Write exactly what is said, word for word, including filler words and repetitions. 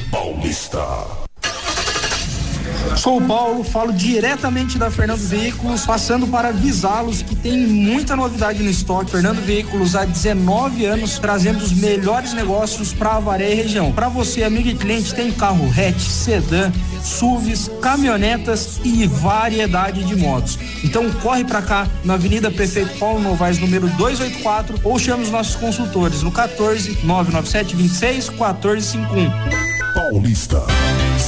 Paulista. Sou o Paulo, falo diretamente da Fernando Veículos, passando para avisá-los que tem muita novidade no estoque. Fernando Veículos há dezenove anos trazendo os melhores negócios para Avaré e região. Para você, amigo e cliente, tem carro hatch, sedã, S U Vs, caminhonetas e variedade de motos. Então corre para cá na Avenida Prefeito Paulo Novaes, número duzentos e oitenta e quatro, ou chame os nossos consultores no quatorze, nove nove sete, vinte e seis, quatorze cinquenta e um. Paulista.